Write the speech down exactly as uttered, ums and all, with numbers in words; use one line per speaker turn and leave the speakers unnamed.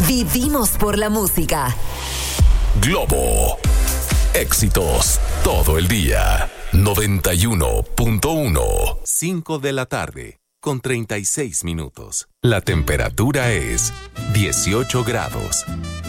Vivimos por la música.
Globo. Éxitos todo el día. noventa y uno punto uno. cinco de la tarde, con treinta y seis minutos. La temperatura es dieciocho grados.